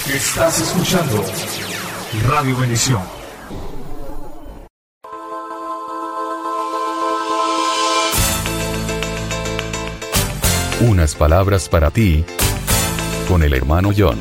Estás escuchando Radio Bendición. Unas palabras para ti, con el hermano John.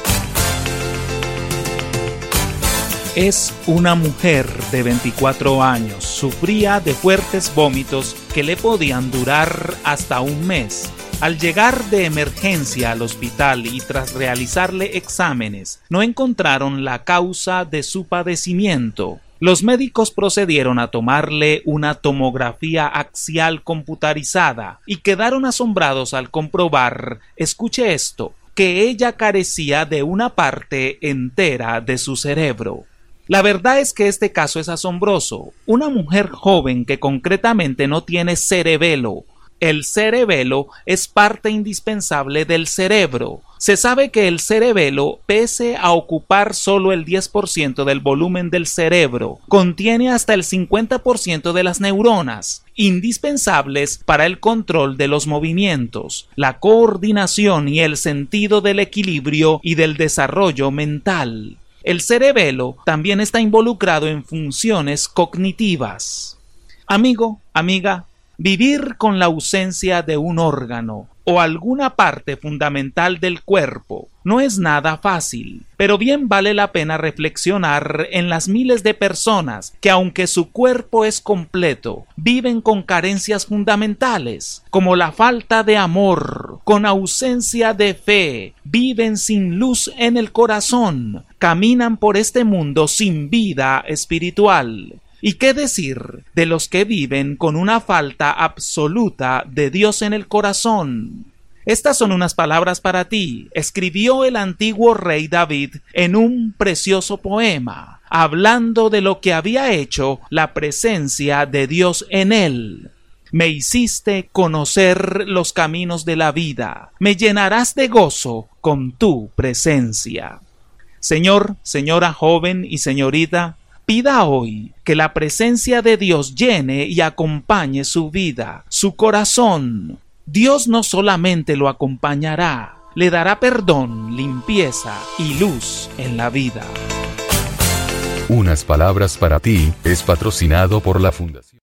Es una mujer de 24 años. Sufría de fuertes vómitos que le podían durar hasta un mes. Al llegar de emergencia al hospital y tras realizarle exámenes, no encontraron la causa de su padecimiento. Los médicos procedieron a tomarle una tomografía axial computarizada y quedaron asombrados al comprobar, escuche esto, que ella carecía de una parte entera de su cerebro. La verdad es que este caso es asombroso. Una mujer joven que concretamente no tiene cerebelo. El cerebelo es parte indispensable del cerebro. Se sabe que el cerebelo, pese a ocupar solo el 10% del volumen del cerebro, contiene hasta el 50% de las neuronas, indispensables para el control de los movimientos, la coordinación y el sentido del equilibrio y del desarrollo mental. El cerebelo también está involucrado en funciones cognitivas. Amigo, amiga, vivir con la ausencia de un órgano o alguna parte fundamental del cuerpo no es nada fácil, pero bien vale la pena reflexionar en las miles de personas que, aunque su cuerpo es completo, viven con carencias fundamentales, como la falta de amor, con ausencia de fe, viven sin luz en el corazón, caminan por este mundo sin vida espiritual. ¿Y qué decir de los que viven con una falta absoluta de Dios en el corazón? Estas son unas palabras para ti. Escribió el antiguo rey David en un precioso poema, hablando de lo que había hecho la presencia de Dios en él. Me hiciste conocer los caminos de la vida. Me llenarás de gozo con tu presencia. Señor, señora joven y señorita, pida hoy que la presencia de Dios llene y acompañe su vida, su corazón. Dios no solamente lo acompañará, le dará perdón, limpieza y luz en la vida. Unas palabras para ti es patrocinado por la Fundación